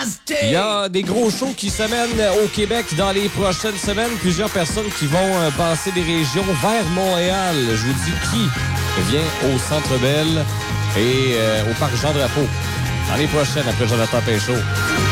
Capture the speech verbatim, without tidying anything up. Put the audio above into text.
Il y a des gros shows qui s'amènent au Québec dans les prochaines semaines. Plusieurs personnes qui vont euh, passer des régions vers Montréal. Je vous dis qui vient au Centre Bell et euh, au Parc Jean-Drapeau. Dans les prochaines, après Jonathan Péchaud.